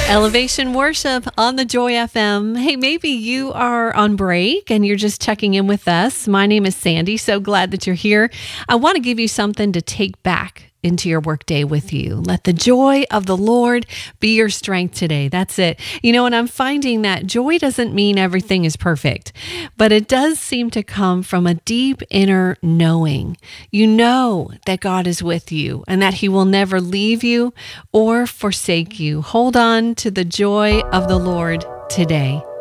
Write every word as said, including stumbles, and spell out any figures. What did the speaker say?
Elevation Worship on the Joy F M. Hey, maybe you are on break and you're just checking in with us. My name is Sandy. So glad that you're here. I want to give you something to take back into your workday with you. Let the joy of the Lord be your strength today. That's it. You know, and I'm finding that joy doesn't mean everything is perfect, but it does seem to come from a deep inner knowing. You know that God is with you and that He will never leave you or forsake you. Hold on to the joy of the Lord today.